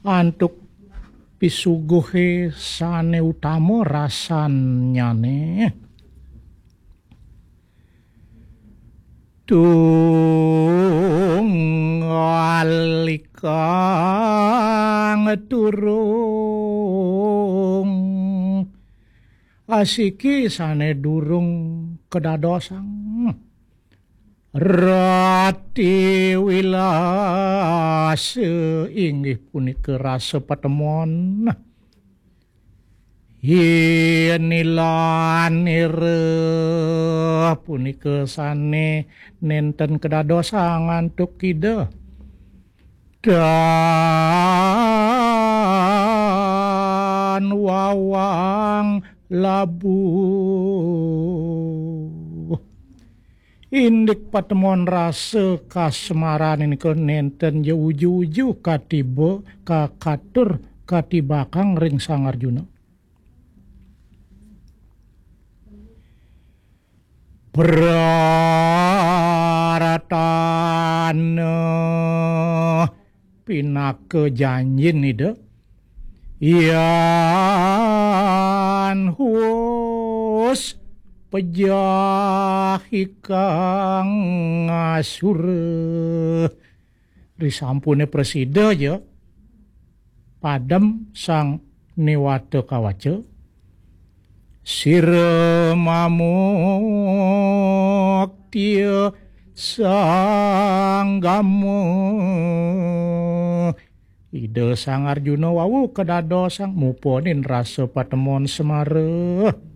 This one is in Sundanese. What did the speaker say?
antuk pisuguhe sane utama rasanyane tunggalikang turung asiki sane durung kedadosang rati wilase inggih punika rasa patemon yenilanire punika sane nenten kedadosang antuk kida dan wawang labu indik patemon rasa kasemaran ini ke nenten uju-uju katiba kakatur katibakang ring Sang Arjuna beratana pinake janjin ide yan hus pejahikang ngasure risampune presida aja padem sang niwata kawaca siremamuk tia sanggamu ide Sang Arjuna wawu kedadosang muponin rasa patemon semare